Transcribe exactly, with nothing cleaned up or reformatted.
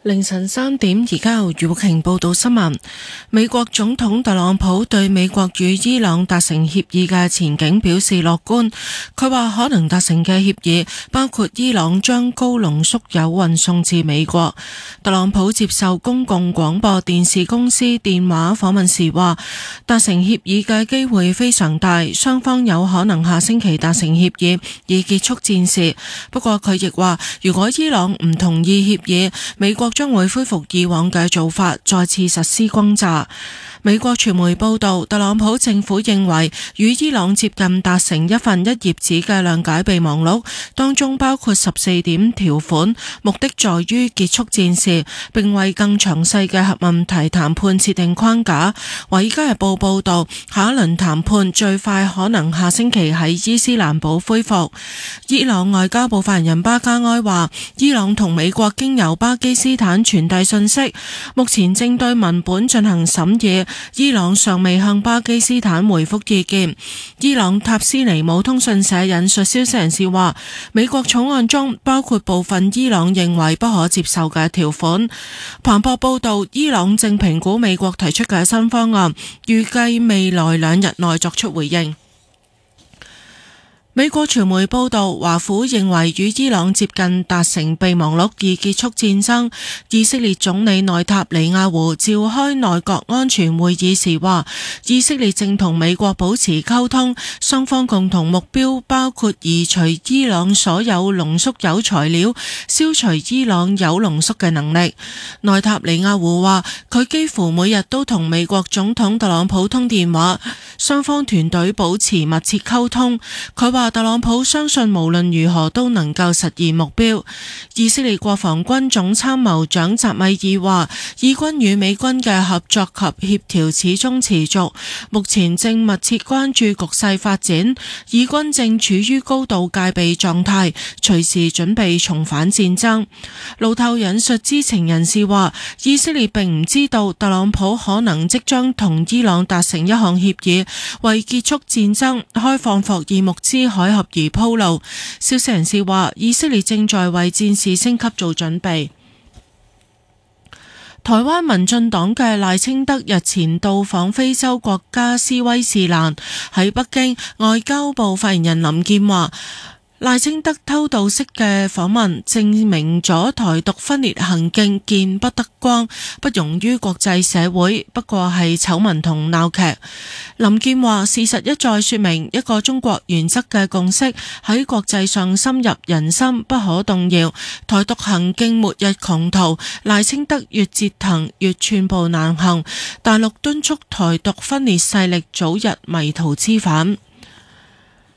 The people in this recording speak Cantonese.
凌晨三點，而家由余寶瓊報道新聞。美國總統特朗普對美國與伊朗達成協議嘅前景表示樂觀。佢話可能達成嘅協議包括伊朗將高濃縮鈾運送至美國。特朗普接受公共廣播電視公司電話訪問時話，達成協議嘅機會非常大，雙方有可能下星期達成協議以結束戰事。不過佢亦話，如果伊朗唔同意協議，美國將會恢復以往嘅做法，再次實施轟炸。美國傳媒報道，特朗普政府認為與伊朗接近達成一份一頁紙嘅諒解備忘錄，當中包括十四點條款，目的在於結束戰事，並為更詳細嘅核問題談判設定框架。《華爾街日報》報道，下一輪談判最快可能下星期喺伊斯蘭堡恢復。伊朗外交部發言人巴加埃話，伊朗同美國經由巴基斯坦傳遞信息，目前正對文本進行審議。伊朗尚未向巴基斯坦回覆意見。伊朗塔斯尼姆通訊社引述消息人士話，美國草案中包括部分伊朗認為不可接受嘅條款。彭博報道，伊朗正評估美國提出嘅新方案，預計未來兩日內作出回應。美國傳媒報道，華府認為與伊朗接近達成備忘錄以結束戰爭。以色列總理內塔尼亞胡召開內閣安全會議時話，以色列正同美國保持溝通，雙方共同目標包括移除伊朗所有濃縮鈾材料，消除伊朗鈾濃縮嘅能力。內塔尼亞胡話，佢幾乎每日都同美國總統特朗普通電話，雙方團隊保持密切溝通。佢話特朗普相信無論如何都能夠實現目標。以色列國防軍總參謀長扎米爾話，以軍與美軍嘅合作及協調始終持續，目前正密切關注局勢發展，以軍正處於高度戒備狀態，隨時準備重返戰爭。路透引述知情人士話，以色列並唔知道特朗普可能即將同伊朗達成一項協議，為結束戰爭、開放霍爾木茲海峽而鋪路。消息人士話，以色列正在為戰事升級做準備。台灣民進黨嘅賴清德日前到訪非洲國家斯威士蘭，喺北京，外交部發言人林健話，賴清德偷渡式嘅訪問證明咗台獨分裂行徑見不得光，不容於國際社會，不過係醜聞同鬧劇。林健話，事實一再說明一個中國原則嘅共識喺國際上深入人心，不可動搖。台獨行徑末日窮途，賴清德越折騰越寸步難行。大陸敦促台獨分裂勢力早日迷途知返。